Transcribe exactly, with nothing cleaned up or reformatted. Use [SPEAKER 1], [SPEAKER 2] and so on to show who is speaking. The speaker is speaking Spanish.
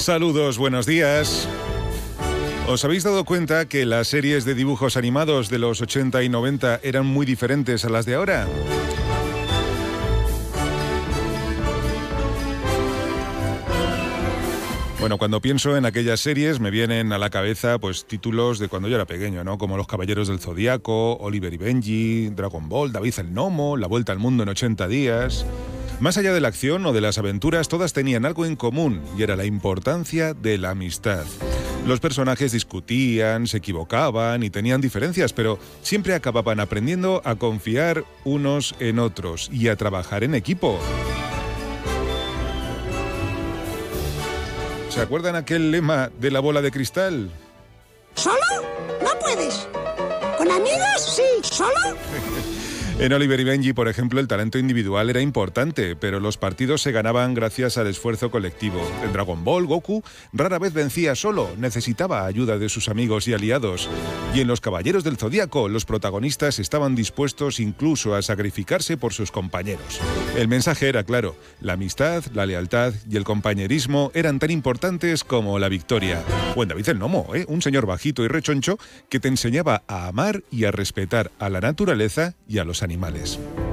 [SPEAKER 1] Saludos, buenos días. ¿Os habéis dado cuenta que las series de dibujos animados de los ochenta y noventa eran muy diferentes a las de ahora? Bueno, cuando pienso en aquellas series me vienen a la cabeza pues títulos de cuando yo era pequeño, ¿no? Como Los Caballeros del Zodíaco, Oliver y Benji, Dragon Ball, David el Gnomo, La Vuelta al Mundo en ochenta días... Más allá de la acción o de las aventuras, todas tenían algo en común, y era la importancia de la amistad. Los personajes discutían, se equivocaban y tenían diferencias, pero siempre acababan aprendiendo a confiar unos en otros y a trabajar en equipo. ¿Se acuerdan aquel lema de la bola de cristal?
[SPEAKER 2] ¿Solo? No puedes. ¿Con amigos? Sí. ¿Solo?
[SPEAKER 1] En Oliver y Benji, por ejemplo, el talento individual era importante, pero los partidos se ganaban gracias al esfuerzo colectivo. En Dragon Ball, Goku rara vez vencía solo, necesitaba ayuda de sus amigos y aliados. Y en Los Caballeros del Zodíaco, los protagonistas estaban dispuestos incluso a sacrificarse por sus compañeros. El mensaje era claro: la amistad, la lealtad y el compañerismo eran tan importantes como la victoria. O en David el Gnomo, ¿eh? Un señor bajito y rechoncho que te enseñaba a amar y a respetar a la naturaleza y a los animales.